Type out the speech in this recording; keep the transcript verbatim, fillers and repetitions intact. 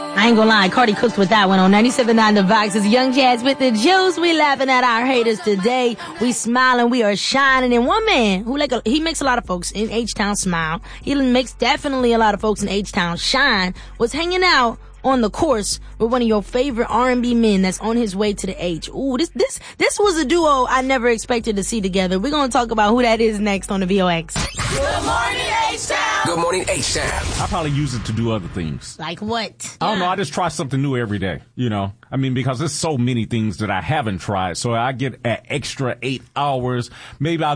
I ain't gonna lie, Cardi cooked with that one on ninety-seven point nine The Vox. It's Young Jazz with the juice. We laughing at our haters today. We smiling, we are shining. And one man who like a, he makes a lot of folks in H-Town smile. He makes definitely a lot of folks in H-Town shine. Was hanging out on the course with one of your favorite R and B men that's on his way to the H. Ooh, this this this was a duo I never expected to see together. We're gonna talk about who that is next on the V O X. Good morning, H-Town. Good morning, H-Town. I probably use it to do other things. Like what? I don't know. I just try something new every day, you know. I mean, because there's so many things that I haven't tried. So I get an extra eight hours. Maybe I'll